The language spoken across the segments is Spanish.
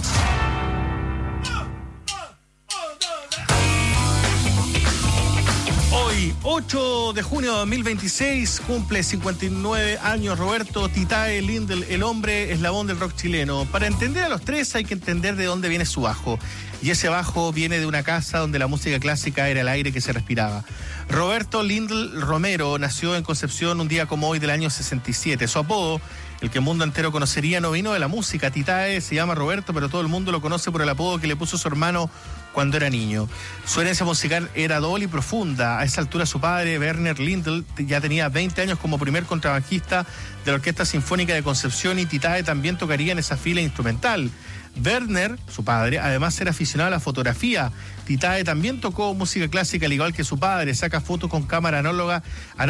Hoy, 8 de junio de 2026, cumple 59 años Roberto Titae Lindl, el hombre eslabón del rock chileno. Para entender a los tres hay que entender de dónde viene su bajo. Y ese bajo viene de una casa donde la música clásica era el aire que se respiraba. Roberto Lindl Romero nació en Concepción un día como hoy del año 67. Su apodo, el que el mundo entero conocería, no vino de la música. Titae se llama Roberto, pero todo el mundo lo conoce por el apodo que le puso su hermano cuando era niño. Su herencia musical era doble y profunda. A esa altura su padre, Werner Lindl, ya tenía 20 años como primer contrabajista de la Orquesta Sinfónica de Concepción, y Titae también tocaría en esa fila instrumental. Werner, su padre, además era aficionado a la fotografía. Titae también tocó música clásica al igual que su padre, saca fotos con cámara análoga,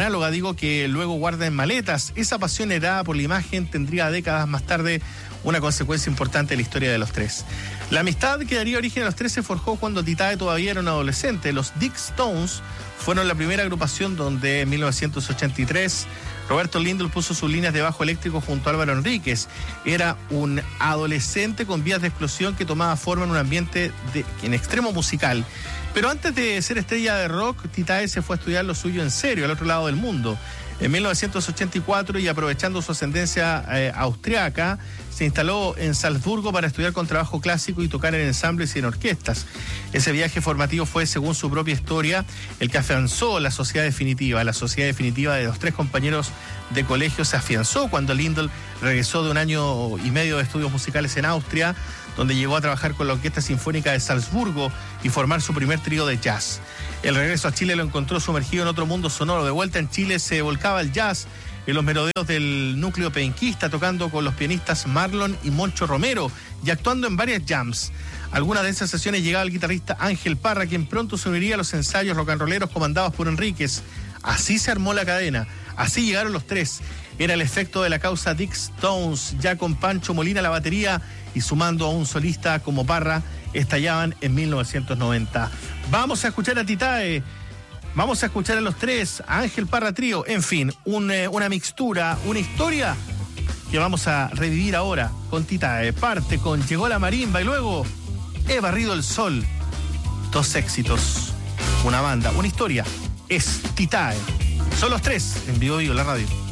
que luego guarda en maletas. Esa pasión heredada por la imagen tendría décadas más tarde una consecuencia importante en la historia de los tres. La amistad que daría origen a los tres se forjó cuando Titae todavía era un adolescente. Los Dick Stones fueron la primera agrupación donde en 1983 Roberto Lindl puso sus líneas de bajo eléctrico junto a Álvaro Enríquez. Era un adolescente con vías de explosión que tomaba forma en un ambiente en extremo musical. Pero antes de ser estrella de rock, Titae se fue a estudiar lo suyo en serio, al otro lado del mundo. En 1984, y aprovechando su ascendencia austriaca, se instaló en Salzburgo para estudiar contrabajo clásico y tocar en ensambles y en orquestas. Ese viaje formativo fue, según su propia historia, el que afianzó la sociedad definitiva. La sociedad definitiva de los tres compañeros de colegio se afianzó cuando Lindl regresó de un año y medio de estudios musicales en Austria, donde llegó a trabajar con la Orquesta Sinfónica de Salzburgo y formar su primer trío de jazz. El regreso a Chile lo encontró sumergido en otro mundo sonoro. De vuelta en Chile se volcaba el jazz en los merodeos del núcleo penquista, tocando con los pianistas Marlon y Moncho Romero y actuando en varias jams. Algunas de esas sesiones llegaba el guitarrista Ángel Parra, quien pronto se uniría a los ensayos rock and rolleros comandados por Enríquez. Así se armó la cadena, así llegaron los tres. Era el efecto de la causa Dick Stones, ya con Pancho Molina a la batería y sumando a un solista como Parra, estallaban en 1990. Vamos a escuchar a Titae, vamos a escuchar a los tres, a Ángel Parra Trío, en fin, una mixtura, una historia que vamos a revivir ahora con Titae. Parte con Llegó la Marimba y luego He barrido el sol. Dos éxitos, una banda, una historia. Es Titae. Son los tres en Vivo Vivo, la radio.